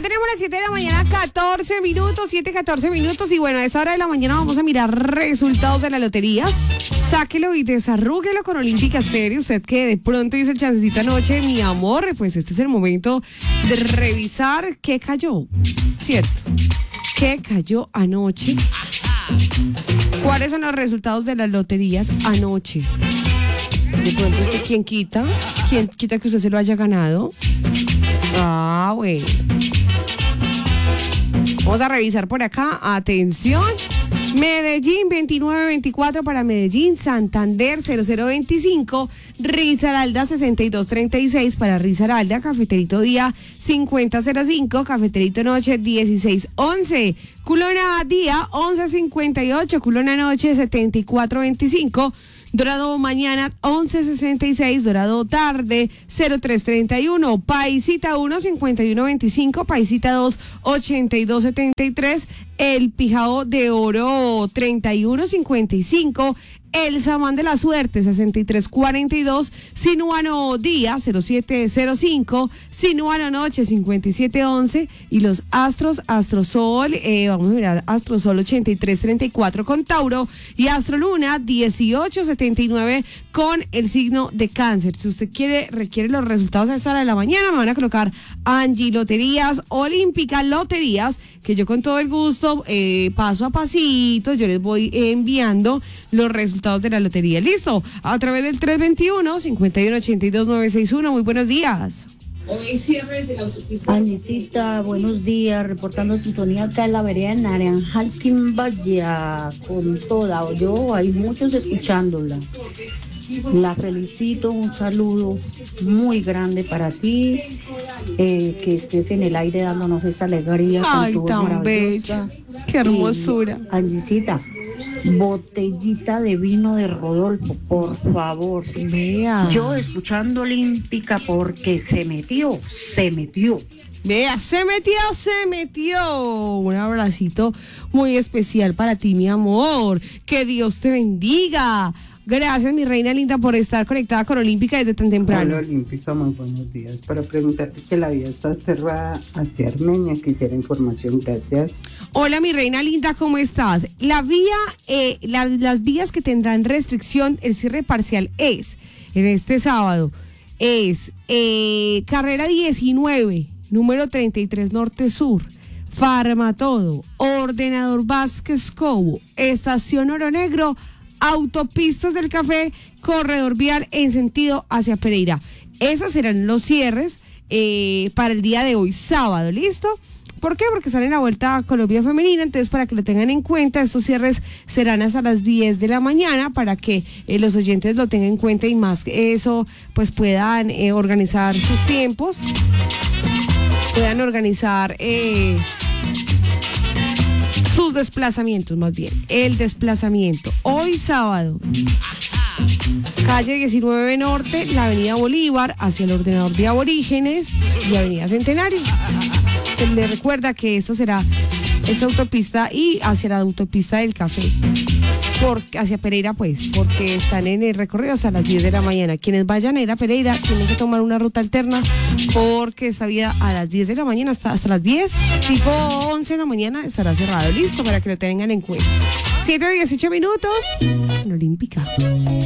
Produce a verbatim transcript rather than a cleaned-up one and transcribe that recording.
tenemos las siete de la mañana, catorce minutos, siete, catorce minutos. Y bueno, a esa hora de la mañana vamos a mirar resultados de las loterías. Sáquelo y desarrúguelo con Olímpica Stereo. Usted que de pronto hizo el chancecito anoche, mi amor, pues este es el momento de revisar qué cayó, ¿cierto? ¿Qué cayó anoche? ¿Cuáles son los resultados de las loterías anoche? De pronto, ¿usted quién quita? ¿Quién quita que usted se lo haya ganado? Ah, bueno. Vamos a revisar por acá. Atención. Medellín veintinueve veinticuatro para Medellín, Santander cero cero veinticinco, Risaralda sesenta y dos treinta y seis para Risaralda, Cafeterito Día cincuenta cero cinco, Cafeterito Noche dieciséis once, Culona Día once cincuenta y ocho, Culona Noche setenta y cuatro veinticinco, Dorado Mañana once sesenta y seis, Dorado Tarde cero tres treinta y uno, Paisita uno cincuenta y uno veinticinco, Paisita dos ochenta y dos setenta y tres, El Pijao de Oro treinta y uno cincuenta y cinco, El Samán de la Suerte sesenta y tres cuarenta y dos, Sinuano Día cero siete cero cinco, Sinuano Noche cincuenta y siete once y los Astros, Astrosol, eh, vamos a mirar Astrosol ochenta y tres treinta y cuatro con Tauro y Astroluna dieciocho setenta y nueve con el signo de Cáncer. Si usted quiere, requiere los resultados a esta hora de la mañana, me van a colocar Angie Loterías, Olímpica Loterías, que yo con todo el gusto, eh, paso a pasito, yo les voy enviando los resultados de la lotería. Listo, a través del tres veintiuno, cincuenta y uno ochenta y dos, novecientos sesenta y uno. Muy buenos días. Hoy cierre de la autopista. Anicita, buenos días, reportando sintonía acá en la vereda de Naranjal, Quimbaya, con toda. Yo, hay muchos escuchándola. La felicito, un saludo muy grande para ti, eh, que estés en el aire dándonos esa alegría. Ay, tan bella, qué hermosura. Y, Angisita, botellita de vino de Rodolfo, por favor. Vea. Yo escuchando Olímpica porque se metió, se metió. Vea, se metió, se metió. Un abracito muy especial para ti, mi amor. Que Dios te bendiga. Gracias, mi reina linda, por estar conectada con Olímpica desde tan temprano. Hola, Olímpica, muy buenos días. Para preguntarte que la vía está cerrada hacia Armenia, quisiera información, gracias. Hola, mi reina linda, ¿cómo estás? La vía, eh, la, las vías que tendrán restricción, el cierre parcial es, en este sábado, es eh, carrera diecinueve, número treinta y tres Norte Sur, Farmatodo, Ordenador Vázquez Cobo, Estación Oro Negro, Autopistas del Café, corredor vial en sentido hacia Pereira. Esos serán los cierres eh, para el día de hoy, sábado, ¿listo? ¿Por qué? Porque sale la Vuelta a Colombia Femenina, entonces para que lo tengan en cuenta, estos cierres serán hasta las diez de la mañana para que eh, los oyentes lo tengan en cuenta y más que eso, pues puedan eh, organizar sus tiempos, puedan organizar... Eh, sus desplazamientos, más bien, el desplazamiento. Hoy sábado, calle diecinueve Norte, la avenida Bolívar, hacia el Ordenador de Aborígenes y avenida Centenario. Se le recuerda que esto será esta autopista y hacia la autopista del Café, por, hacia Pereira, pues, porque están en el recorrido hasta las diez de la mañana. Quienes vayan a ir a Pereira tienen que tomar una ruta alterna porque esta vía a las diez de la mañana hasta, hasta las diez, tipo once de la mañana estará cerrado. Listo, para que lo tengan en cuenta. siete dieciocho minutos en Olímpica.